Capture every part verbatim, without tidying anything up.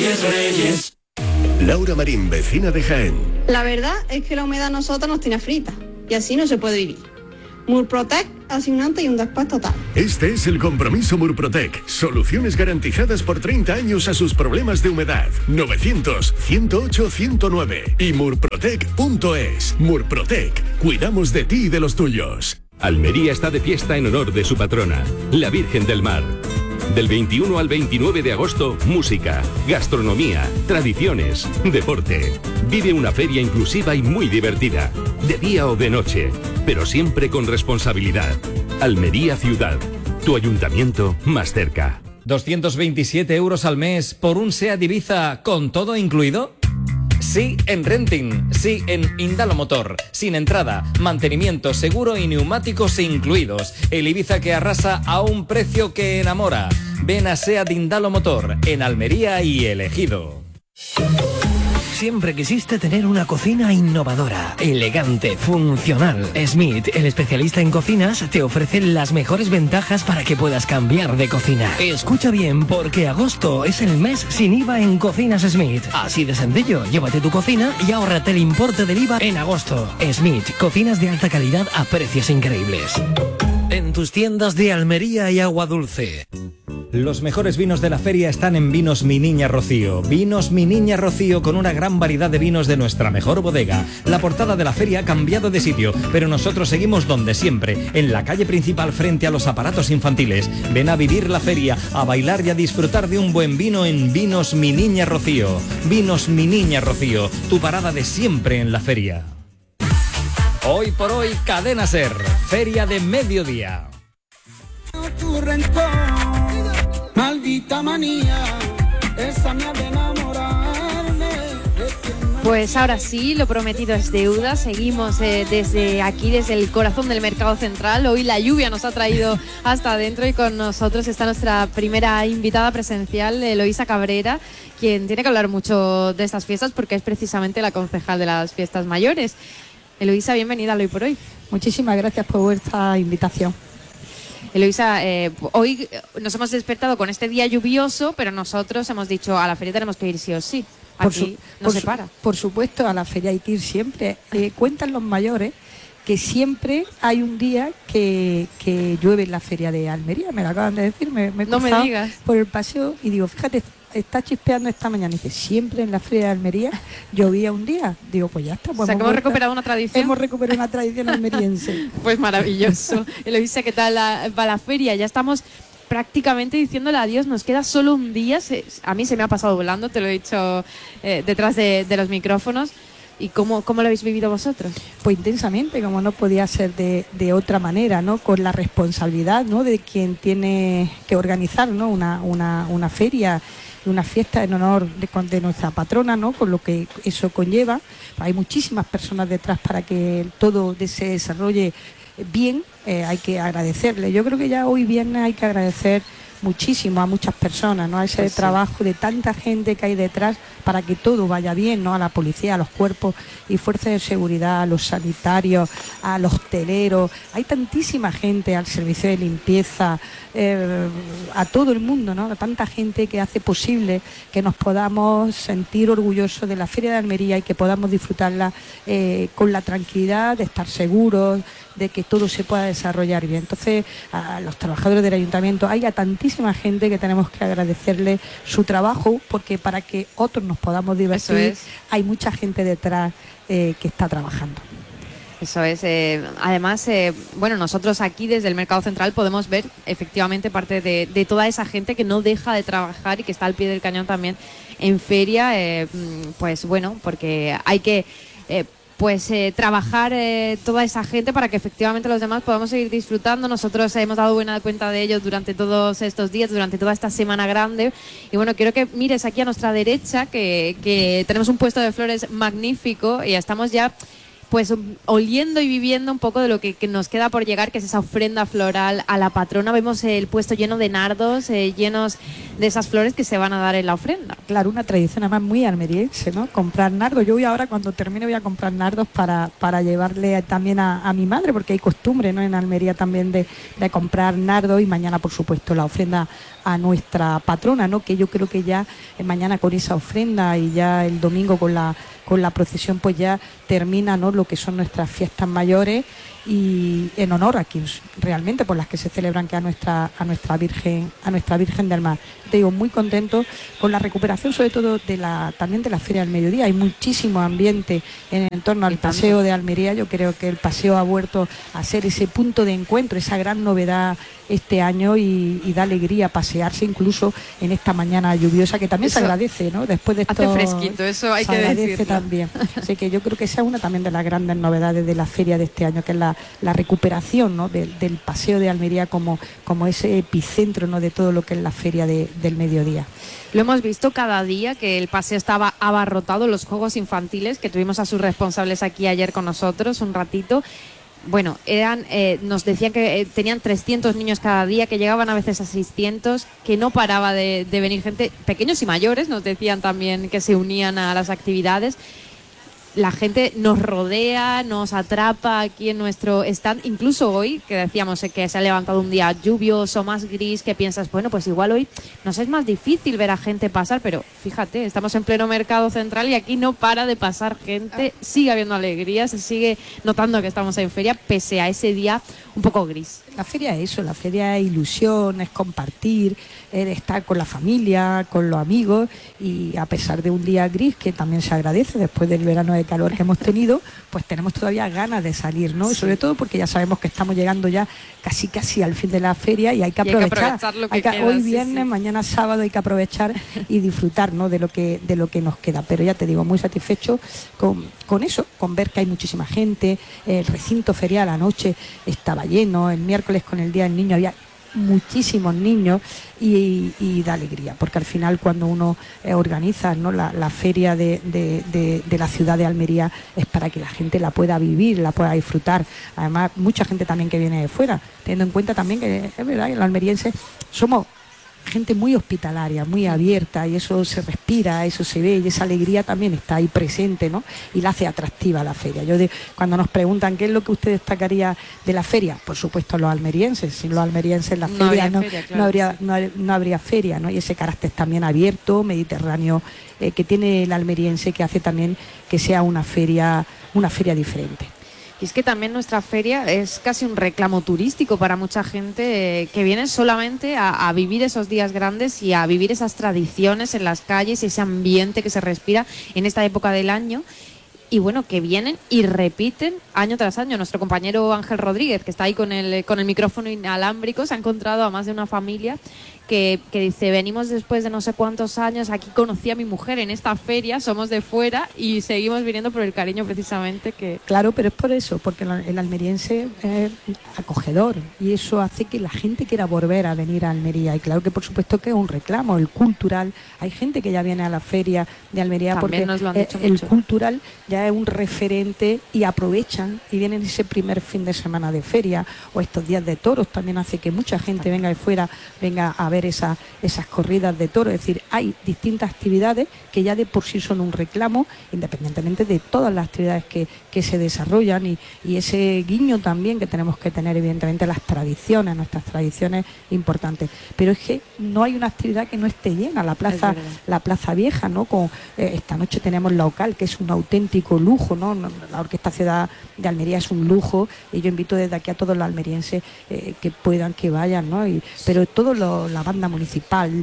Reyes, Reyes. Laura Marín, vecina de Jaén. La verdad es que la humedad a nosotros nos tiene frita y así no se puede vivir. Murprotec hace un antes y un después total. Este es el compromiso Murprotec. Soluciones garantizadas por treinta años a sus problemas de humedad. novecientos, ciento ocho, ciento nueve y murprotec punto es. Murprotec. Cuidamos de ti y de los tuyos. Almería está de fiesta en honor de su patrona, la Virgen del Mar. Del veintiuno al veintinueve de agosto, música, gastronomía, tradiciones, deporte. Vive una feria inclusiva y muy divertida, de día o de noche, pero siempre con responsabilidad. Almería Ciudad, tu ayuntamiento más cerca. ¿doscientos veintisiete euros al mes por un SEAT Ibiza con todo incluido? Sí en Renting, sí en Indalo Motor, sin entrada, mantenimiento, seguro y neumáticos incluidos. El Ibiza que arrasa a un precio que enamora. Ven a SEAT Indalo Motor, en Almería y El Ejido. Siempre quisiste tener una cocina innovadora, elegante, funcional. Smith, el especialista en cocinas, te ofrece las mejores ventajas para que puedas cambiar de cocina. Escucha bien, porque agosto es el mes sin I V A en Cocinas Smith. Así de sencillo, llévate tu cocina y ahórrate el importe del I V A en agosto. Smith, cocinas de alta calidad a precios increíbles. En tus tiendas de Almería y Agua Dulce. Los mejores vinos de la feria están en Vinos Mi Niña Rocío. Vinos Mi Niña Rocío, con una gran variedad de vinos de nuestra mejor bodega. La portada de la feria ha cambiado de sitio, pero nosotros seguimos donde siempre, en la calle principal frente a los aparatos infantiles. Ven a vivir la feria, a bailar y a disfrutar de un buen vino en Vinos Mi Niña Rocío. Vinos Mi Niña Rocío, tu parada de siempre en la feria. Hoy por hoy, Cadena Ser, Feria de Mediodía. Tu rencor, maldita manía, esa mía de enamorarme. Pues ahora sí, lo prometido es deuda. Seguimos eh, desde aquí, desde el corazón del mercado central. Hoy la lluvia nos ha traído hasta adentro y con nosotros está nuestra primera invitada presencial, Eloísa Cabrera, quien tiene que hablar mucho de estas fiestas porque es precisamente la concejal de las fiestas mayores. Eloísa, bienvenida al Hoy por Hoy. Muchísimas gracias por vuestra invitación. Eloísa, eh, hoy nos hemos despertado con este día lluvioso, pero nosotros hemos dicho a la feria tenemos que ir sí o sí. Aquí por su, no por se su, para. Por supuesto, a la feria hay que ir siempre. Eh, cuentan los mayores que siempre hay un día que, que llueve en la feria de Almería. Me lo acaban de decir, me, me he no me digas. por el paseo y digo, fíjate, está chispeando esta mañana. Y dice, siempre en la feria de Almería llovía un día. Digo, pues ya está. Pues o sea, que hemos vuelto, recuperado una tradición. Hemos recuperado una tradición almeriense. Pues maravilloso. Eloísa, ¿qué tal la, va la feria? Ya estamos prácticamente diciéndole adiós. Nos queda solo un día. Se, a mí se me ha pasado volando, te lo he dicho eh, detrás de, de los micrófonos. ¿Y cómo, cómo lo habéis vivido vosotros? Pues intensamente, como no podía ser de, de otra manera, ¿no? Con la responsabilidad, ¿no? De quien tiene que organizar, ¿no? Una, una, una feria, una fiesta en honor de, de nuestra patrona, ¿no? Con lo que eso conlleva. Hay muchísimas personas detrás para que todo se desarrolle bien. Eh, hay que agradecerle. Yo creo que ya hoy viernes hay que agradecer muchísimo a muchas personas, ¿no? A ese pues trabajo sí. de tanta gente que hay detrás para que todo vaya bien, ¿no? A la policía, a los cuerpos y fuerzas de seguridad, a los sanitarios, a los hosteleros. Hay tantísima gente, al servicio de limpieza, eh, a todo el mundo, ¿no? A tanta gente que hace posible que nos podamos sentir orgullosos de la Feria de Almería y que podamos disfrutarla eh, con la tranquilidad de estar seguros, de que todo se pueda desarrollar bien. Entonces, a los trabajadores del ayuntamiento, hay a tantísima gente que tenemos que agradecerle su trabajo, porque para que otros nos podamos divertir, es. hay mucha gente detrás eh, que está trabajando. Eso es. Eh, además, eh, bueno, nosotros aquí desde el Mercado Central podemos ver efectivamente parte de, de toda esa gente que no deja de trabajar y que está al pie del cañón también en feria. Eh, pues bueno, porque hay que... Eh, pues eh, trabajar eh, toda esa gente para que efectivamente los demás podamos seguir disfrutando. Nosotros hemos dado buena cuenta de ellos durante todos estos días, durante toda esta semana grande. Y bueno, quiero que mires aquí a nuestra derecha, que, que tenemos un puesto de flores magnífico y estamos ya pues oliendo y viviendo un poco de lo que, que nos queda por llegar, que es esa ofrenda floral a la patrona. Vemos el puesto lleno de nardos, eh, llenos de esas flores que se van a dar en la ofrenda. Claro, una tradición además muy almeriense, ¿no? Comprar nardos. Yo voy ahora, cuando termine, voy a comprar nardos para, para llevarle también a, a mi madre, porque hay costumbre, ¿no? En Almería también de, de comprar nardos, y mañana, por supuesto, la ofrenda a nuestra patrona, ¿no? Que yo creo que ya eh, mañana con esa ofrenda y ya el domingo con la con la procesión pues ya termina, ¿no? Lo que son nuestras fiestas mayores, y en honor a quien realmente por las que se celebran, que a nuestra a nuestra Virgen a nuestra Virgen del Mar. Te digo, muy contento con la recuperación, sobre todo de la también de la Feria del Mediodía. Hay muchísimo ambiente en, en torno al Paseo de Almería. Yo creo que el paseo ha vuelto a ser ese punto de encuentro, esa gran novedad este año, y, y da alegría pasearse incluso en esta mañana lluviosa, que también eso se agradece, ¿no? Después de esto hace fresquito, eso hay se que agradece decirlo también. Así que yo creo que esa es una también de las grandes novedades de la feria de este año, que es la, la recuperación, ¿no? de, del Paseo de Almería como, como ese epicentro, ¿no? De todo lo que es la feria de, del mediodía. Lo hemos visto cada día, que el paseo estaba abarrotado, los juegos infantiles, que tuvimos a sus responsables aquí ayer con nosotros un ratito. Bueno, eran, eh, nos decían que eh, tenían trescientos niños cada día, que llegaban a veces a seiscientos, que no paraba de, de venir gente, pequeños y mayores, nos decían también que se unían a las actividades. La gente nos rodea, nos atrapa aquí en nuestro stand, incluso hoy, que decíamos que se ha levantado un día lluvioso, más gris, que piensas, bueno, pues igual hoy nos es más difícil ver a gente pasar, pero fíjate, estamos en pleno mercado central y aquí no para de pasar gente, sigue habiendo alegría, se sigue notando que estamos en feria, pese a ese día un poco gris. La feria es eso, la feria es ilusión, es compartir, es estar con la familia, con los amigos, y a pesar de un día gris, que también se agradece después del verano de calor que hemos tenido, pues tenemos todavía ganas de salir, ¿no? Sí. Y sobre todo porque ya sabemos que estamos llegando ya casi casi al fin de la feria, y hay que aprovechar, hay que aprovechar lo que hay que, queda, hoy viernes, sí, sí. mañana sábado hay que aprovechar y disfrutar, ¿no? de lo que de lo que nos queda. Pero ya te digo, muy satisfecho con, con eso, con ver que hay muchísima gente, el recinto ferial anoche estaba lleno, el miércoles con el Día del Niño había muchísimos niños, y, y da alegría, porque al final cuando uno eh, organiza, ¿no? la, la feria de, de, de, de la ciudad de Almería, es para que la gente la pueda vivir, la pueda disfrutar. Además, mucha gente también que viene de fuera, teniendo en cuenta también que es verdad que los almerienses somos gente muy hospitalaria, muy abierta, y eso se respira, eso se ve, y esa alegría también está ahí presente, ¿no? Y la hace atractiva la feria. Yo de, cuando nos preguntan qué es lo que usted destacaría de la feria, por supuesto los almerienses. Sin los almerienses la feria no, habría, no, feria, claro, no, habría, sí. no, no habría feria, ¿no? Y ese carácter también abierto, mediterráneo, eh, que tiene el almeriense, que hace también que sea una feria, una feria diferente. Y es que también nuestra feria es casi un reclamo turístico para mucha gente eh, que viene solamente a, a vivir esos días grandes y a vivir esas tradiciones en las calles, ese ambiente que se respira en esta época del año. Y bueno, que vienen y repiten año tras año. Nuestro compañero Ángel Rodríguez, que está ahí con el, con el micrófono inalámbrico, se ha encontrado a más de una familia que, que dice, venimos después de no sé cuántos años, aquí conocí a mi mujer en esta feria, somos de fuera y seguimos viniendo por el cariño precisamente que... Claro, pero es por eso, porque el almeriense es acogedor, y eso hace que la gente quiera volver a venir a Almería. Y claro que por supuesto que es un reclamo, el cultural. Hay gente que ya viene a la feria de Almería también, porque nos lo han dicho el mucho. Cultural ya es un referente, y aprovechan y vienen ese primer fin de semana de feria, o estos días de toros también hace que mucha gente venga de fuera, venga a ver esa, esas corridas de toros. Es decir, hay distintas actividades que ya de por sí son un reclamo, independientemente de todas las actividades que, que se desarrollan, y, y ese guiño también que tenemos que tener, evidentemente, las tradiciones, nuestras tradiciones importantes. Pero es que no hay una actividad que no esté llena, la plaza, la plaza vieja, ¿no? Con, eh, esta noche tenemos la Ocal, que es un auténtico lujo, ¿no? La Orquesta Ciudad de Almería es un lujo, y yo invito desde aquí a todos los almerienses eh, que puedan, que vayan, ¿no? Y, pero todo lo, la banda municipal,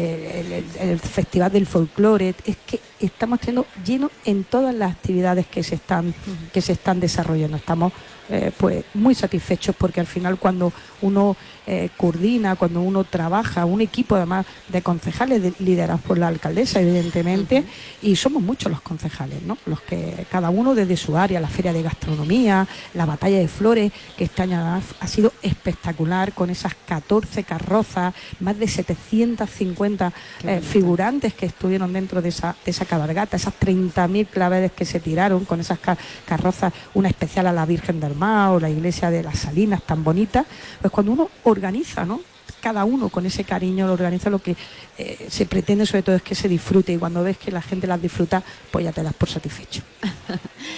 eh, el, el Festival del Folclore, es que estamos teniendo lleno en todas las actividades que se están, que se están desarrollando. Estamos eh, pues muy satisfechos, porque al final cuando uno eh, coordina, cuando uno trabaja, un equipo además de concejales de, liderados por la alcaldesa, evidentemente, uh-huh. y somos muchos los concejales, ¿no? Los que cada uno desde su área, la feria de gastronomía, la batalla de flores, que este año ha sido espectacular, con esas catorce carrozas, más de setecientos cincuenta eh, figurantes que estuvieron dentro de esa, de esa cabalgata, esas treinta mil claveles que se tiraron con esas car- carrozas, una especial a la Virgen del Mar, o la iglesia de las Salinas tan bonita. Pues cuando uno organiza, ¿no? Cada uno con ese cariño lo organiza, lo que eh, se pretende sobre todo es que se disfrute, y cuando ves que la gente las disfruta, pues ya te das por satisfecho.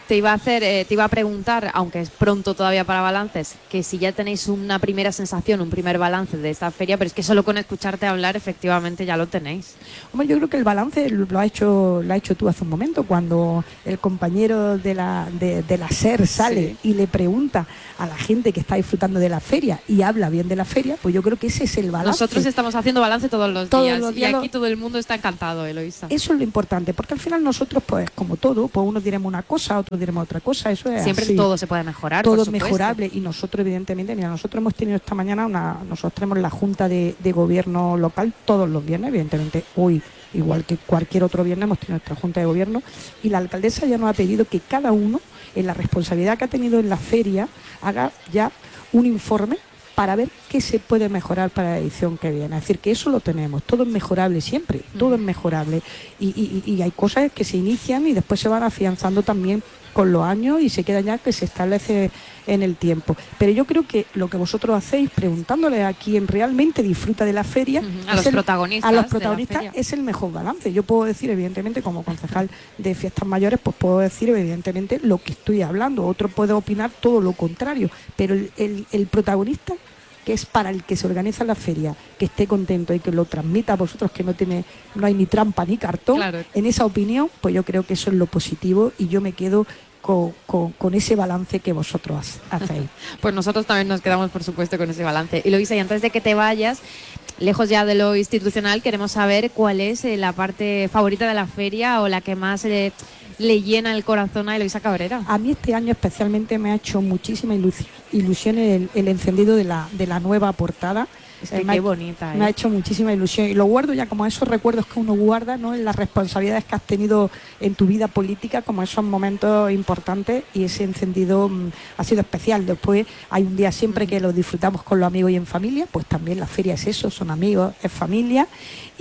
Te iba a hacer, eh, te iba a preguntar, aunque es pronto todavía para balances, que si ya tenéis una primera sensación, un primer balance de esta feria, pero es que solo con escucharte hablar, efectivamente ya lo tenéis. Hombre, yo creo que el balance lo ha hecho, lo ha hecho tú hace un momento, cuando el compañero de la de, de la SER sale sí. y le pregunta a la gente que está disfrutando de la feria y habla bien de la feria, pues yo creo que ese es el balance. Nosotros estamos haciendo balance todos los todos días los días y lo... aquí todo el mundo está encantado, Eloísa. Eso es lo importante, porque al final nosotros, pues como todo, pues unos diremos una cosa, otros diremos otra cosa, eso es siempre así. Todo se puede mejorar, todo por es supuesto. mejorable, y nosotros evidentemente, mira, nosotros hemos tenido esta mañana una, nosotros tenemos la Junta de, de Gobierno local todos los viernes, evidentemente hoy, igual que cualquier otro viernes, hemos tenido nuestra Junta de Gobierno, y la alcaldesa ya nos ha pedido que cada uno, en la responsabilidad que ha tenido en la feria, haga ya un informe para ver qué se puede mejorar para la edición que viene. Es decir, que eso lo tenemos, todo es mejorable siempre, todo es mejorable. Y, y, y hay cosas que se inician y después se van afianzando también con los años y se queda ya que se establece en el tiempo. Pero yo creo que lo que vosotros hacéis, preguntándole a quien realmente disfruta de la feria, uh-huh. a, los el, protagonistas a los protagonistas es el mejor balance. Yo puedo decir, evidentemente, como concejal de fiestas mayores, pues puedo decir, evidentemente, lo que estoy hablando. Otro puede opinar todo lo contrario, pero el, el, el protagonista, que es para el que se organiza la feria, que esté contento y que lo transmita a vosotros, que no tiene, no hay ni trampa ni cartón, claro. En esa opinión, pues yo creo que eso es lo positivo, y yo me quedo con, con, con ese balance que vosotros hacéis. Pues nosotros también nos quedamos, por supuesto, con ese balance. Y Eloísa, y antes de que te vayas, lejos ya de lo institucional, queremos saber cuál es eh, la parte favorita de la feria o la que más eh, le llena el corazón a Eloísa Cabrera. A mí este año especialmente me ha hecho muchísima ilusión, ilusión el, el encendido de la, de la nueva portada. Es que eh, qué bonita, ¿eh? Me ha hecho muchísima ilusión y lo guardo ya como esos recuerdos que uno guarda, ¿no? En las responsabilidades que has tenido en tu vida política, como esos momentos importantes, y ese encendido mmm, ha sido especial. Después hay un día siempre que lo disfrutamos con los amigos y en familia, pues también la feria es eso, son amigos, es familia,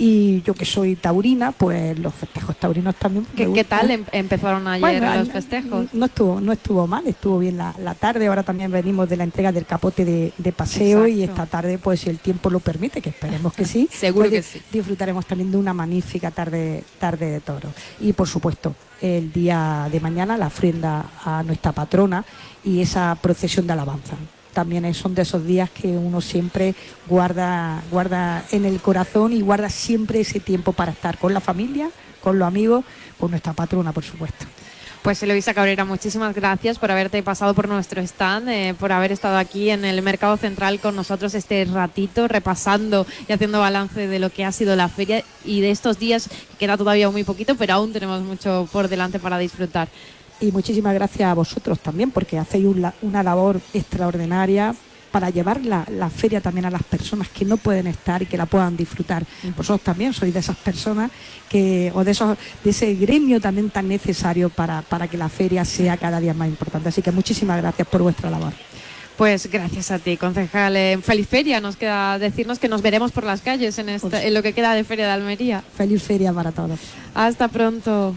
y yo que soy taurina, pues los festejos taurinos también. ¿Qué, ¿qué tal em empezaron ayer bueno, los festejos? No estuvo, no estuvo mal, estuvo bien la, la tarde. Ahora también venimos de la entrega del capote de, de paseo. Exacto. Y esta tarde, pues si el tiempo lo permite, que esperemos que sí, seguro pues, que sí, disfrutaremos también de una magnífica tarde, tarde de toros. Y por supuesto, el día de mañana la ofrenda a nuestra patrona y esa procesión de alabanza. También son de esos días que uno siempre guarda, guarda en el corazón y guarda siempre ese tiempo para estar con la familia, con los amigos, con nuestra patrona, por supuesto. Pues Eloísa Cabrera, muchísimas gracias por haberte pasado por nuestro stand, eh, por haber estado aquí en el Mercado Central con nosotros este ratito, repasando y haciendo balance de lo que ha sido la feria y de estos días. Queda todavía muy poquito, pero aún tenemos mucho por delante para disfrutar. Y muchísimas gracias a vosotros también, porque hacéis una, una labor extraordinaria para llevar la, la feria también a las personas que no pueden estar y que la puedan disfrutar. Uh-huh. Vosotros también sois de esas personas que, o de esos, de ese gremio también tan necesario para, para que la feria sea cada día más importante. Así que muchísimas gracias por vuestra labor. Pues gracias a ti, concejal. Eh, feliz feria. Nos queda decirnos que nos veremos por las calles en, esta, pues, en lo que queda de Feria de Almería. Feliz feria para todos. Hasta pronto.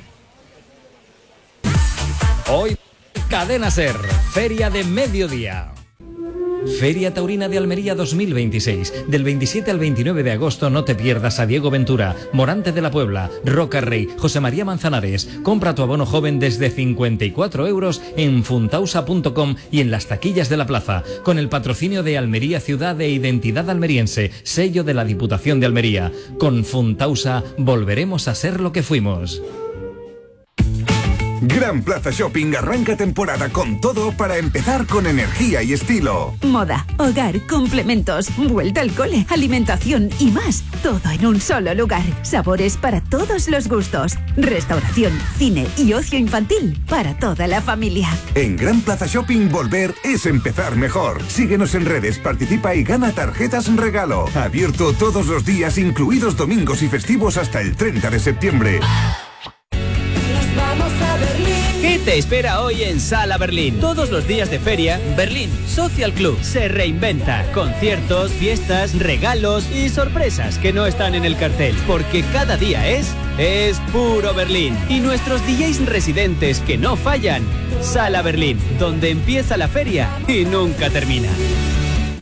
Hoy, Cadena Ser, Feria de Mediodía. Feria Taurina de Almería dos mil veintiséis. Del veintisiete al veintinueve de agosto no te pierdas a Diego Ventura, Morante de la Puebla, Roca Rey, José María Manzanares. Compra tu abono joven desde cincuenta y cuatro euros en funtausa punto com y en las taquillas de la plaza. Con el patrocinio de Almería Ciudad de Identidad Almeriense, sello de la Diputación de Almería. Con Funtausa volveremos a ser lo que fuimos. Gran Plaza Shopping arranca temporada con todo para empezar con energía y estilo. Moda, hogar, complementos, vuelta al cole, alimentación y más. Todo en un solo lugar. Sabores para todos los gustos. Restauración, cine y ocio infantil para toda la familia. En Gran Plaza Shopping volver es empezar mejor. Síguenos en redes, participa y gana tarjetas en regalo. Abierto todos los días, incluidos domingos y festivos hasta el treinta de septiembre. ¿Qué te espera hoy en Sala Berlín? Todos los días de feria, Berlín Social Club se reinventa. Conciertos, fiestas, regalos y sorpresas que no están en el cartel. Porque cada día es, es puro Berlín. Y nuestros D Js residentes que no fallan. Sala Berlín, donde empieza la feria y nunca termina.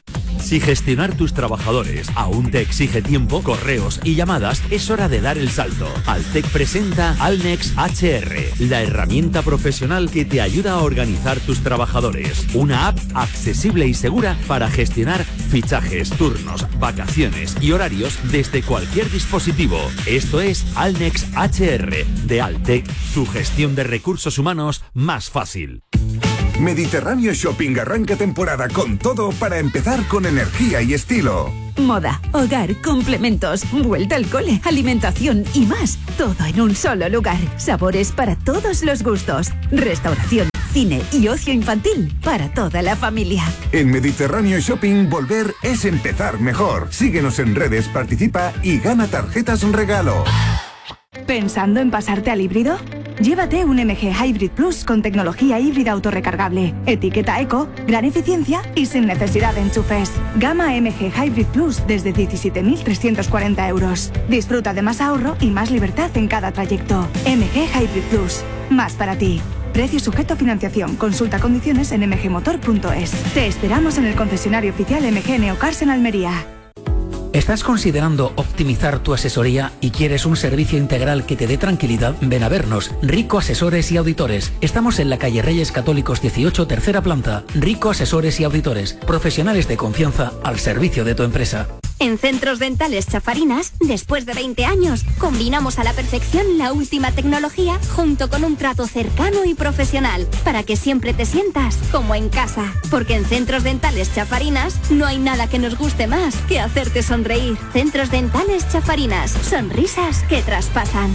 Si gestionar tus trabajadores aún te exige tiempo, correos y llamadas, es hora de dar el salto. Altec presenta Alnex H R, la herramienta profesional que te ayuda a organizar tus trabajadores. Una app accesible y segura para gestionar fichajes, turnos, vacaciones y horarios desde cualquier dispositivo. Esto es Alnex H R de Altec, tu gestión de recursos humanos más fácil. Mediterráneo Shopping arranca temporada con todo para empezar con energía y estilo. Moda, hogar, complementos, vuelta al cole, alimentación y más. Todo en un solo lugar. Sabores para todos los gustos. Restauración, cine y ocio infantil para toda la familia. En Mediterráneo Shopping volver es empezar mejor. Síguenos en redes, participa y gana tarjetas regalo. ¿Pensando en pasarte al híbrido? Llévate un M G Hybrid Plus con tecnología híbrida autorrecargable, etiqueta eco, gran eficiencia y sin necesidad de enchufes. Gama M G Hybrid Plus desde diecisiete mil trescientos cuarenta euros. Disfruta de más ahorro y más libertad en cada trayecto. M G Hybrid Plus, más para ti. Precio sujeto a financiación. Consulta condiciones en m g motor punto es. Te esperamos en el concesionario oficial M G Neocars en Almería. ¿Estás considerando optimizar tu asesoría y quieres un servicio integral que te dé tranquilidad? Ven a vernos, Rico Asesores y Auditores. Estamos en la calle Reyes Católicos dieciocho, tercera planta. Rico Asesores y Auditores, profesionales de confianza al servicio de tu empresa. En Centros Dentales Chafarinas, después de veinte años, combinamos a la perfección la última tecnología junto con un trato cercano y profesional, para que siempre te sientas como en casa. Porque en Centros Dentales Chafarinas no hay nada que nos guste más que hacerte sonreír. Centros Dentales Chafarinas, sonrisas que traspasan.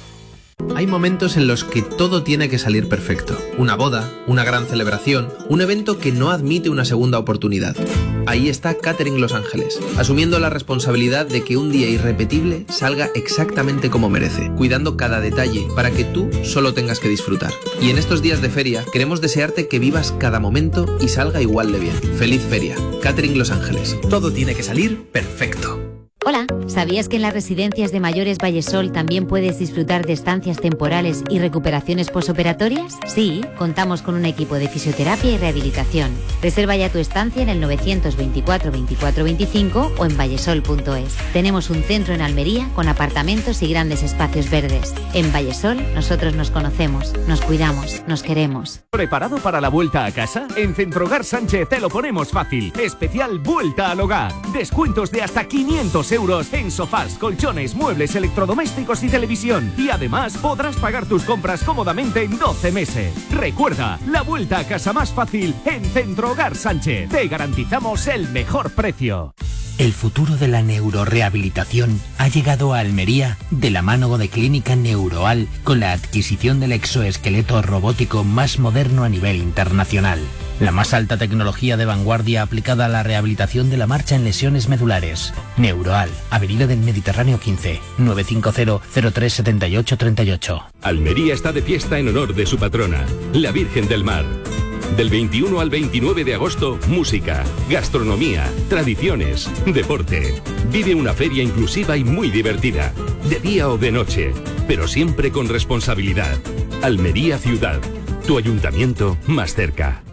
Hay momentos en los que todo tiene que salir perfecto. Una boda, una gran celebración, un evento que no admite una segunda oportunidad. Ahí está Catering Los Ángeles, asumiendo la responsabilidad de que un día irrepetible salga exactamente como merece, cuidando cada detalle para que tú solo tengas que disfrutar. Y en estos días de feria queremos desearte que vivas cada momento y salga igual de bien. Feliz feria. Catering Los Ángeles. Todo tiene que salir perfecto. Hola, ¿sabías que en las residencias de mayores Vallesol también puedes disfrutar de estancias temporales y recuperaciones posoperatorias? Sí, contamos con un equipo de fisioterapia y rehabilitación. Reserva ya tu estancia en el novecientos veinticuatro veinticuatro veinticinco o en vallesol punto es. Tenemos un centro en Almería con apartamentos y grandes espacios verdes. En Vallesol nosotros nos conocemos, nos cuidamos, nos queremos. ¿Preparado para la vuelta a casa? En Centrogar Sánchez te lo ponemos fácil. Especial Vuelta al Hogar. Descuentos de hasta quinientos euros en sofás, colchones, muebles, electrodomésticos y televisión. Y además podrás pagar tus compras cómodamente en doce meses. Recuerda, la vuelta a casa más fácil en Centrogar Sánchez. Te garantizamos el mejor precio. El futuro de la neurorehabilitación ha llegado a Almería de la mano de Clínica Neuroal con la adquisición del exoesqueleto robótico más moderno a nivel internacional. La más alta tecnología de vanguardia aplicada a la rehabilitación de la marcha en lesiones medulares. Neuroal, Avenida del Mediterráneo quince, nueve cinco cero, cero tres siete ocho tres ocho. Almería está de fiesta en honor de su patrona, la Virgen del Mar. Del veintiuno al veintinueve de agosto, música, gastronomía, tradiciones, deporte. Vive una feria inclusiva y muy divertida, de día o de noche, pero siempre con responsabilidad. Almería Ciudad, tu ayuntamiento más cerca.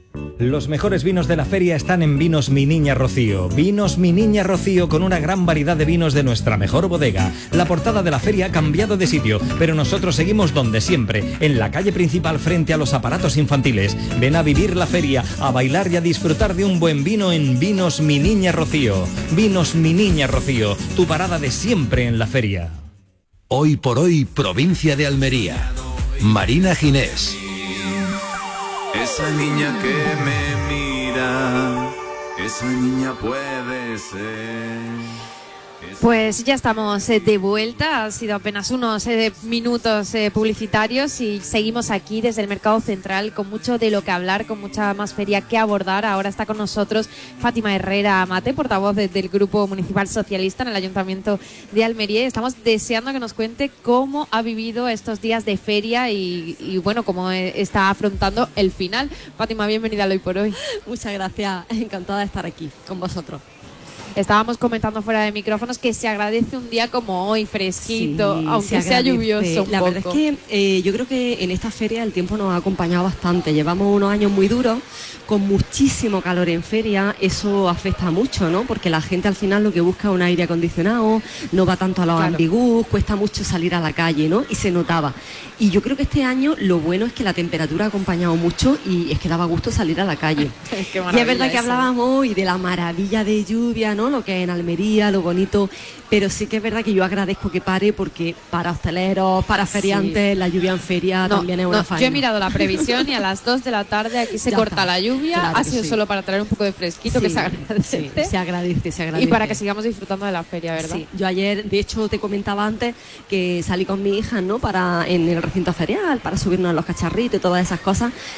Los mejores vinos de la feria están en Vinos Mi Niña Rocío. Vinos Mi Niña Rocío con una gran variedad de vinos de nuestra mejor bodega. La portada de la feria ha cambiado de sitio, pero nosotros seguimos donde siempre, en la calle principal frente a los aparatos infantiles. Ven a vivir la feria, a bailar y a disfrutar de un buen vino en Vinos Mi Niña Rocío. Vinos Mi Niña Rocío, tu parada de siempre en la feria. Hoy por hoy, provincia de Almería. Marina Ginés. Esa niña que me mira, esa niña puede ser. Pues ya estamos eh, de vuelta, ha sido apenas unos eh, minutos eh, publicitarios y seguimos aquí desde el Mercado Central con mucho de lo que hablar, con mucha más feria que abordar. Ahora está con nosotros Fátima Herrera Mate, portavoz de, del Grupo Municipal Socialista en el Ayuntamiento de Almería. Estamos deseando que nos cuente cómo ha vivido estos días de feria y, y bueno, cómo eh, está afrontando el final. Fátima, bienvenida al Hoy por Hoy. Muchas gracias, encantada de estar aquí con vosotros. Estábamos comentando fuera de micrófonos que se agradece un día como hoy, fresquito, Sí, aunque se sea agradece. lluvioso un La poco. verdad es que eh, yo creo que en esta feria el tiempo nos ha acompañado bastante. Llevamos unos años muy duros, con muchísimo calor en feria. Eso afecta mucho, ¿no? Porque la gente al final lo que busca es un aire acondicionado, no va tanto a los Claro. ambigus, cuesta mucho salir a la calle, ¿no? Y se notaba. Y yo creo que este año lo bueno es que la temperatura ha acompañado mucho y es que daba gusto salir a la calle. Qué Y maravilla es verdad que eso. hablábamos hoy de la maravilla de lluvia, ¿no? Lo que hay en Almería, lo bonito, pero sí que es verdad que yo agradezco que pare porque para hosteleros, para feriantes, Sí. la lluvia en feria No, también es no, una faena. yo he mirado la previsión y a las dos de la tarde aquí se Ya corta está. la lluvia. Claro ha que sido sí. solo para traer un poco de fresquito, que Sí, se agradece. sí, se agradece, se agradece. Y para que sigamos disfrutando de la feria, ¿verdad? Sí, yo ayer, de hecho, te comentaba antes que salí con mi hija, ¿no? Para en el recinto ferial, para subirnos a los cacharritos y todas esas cosas.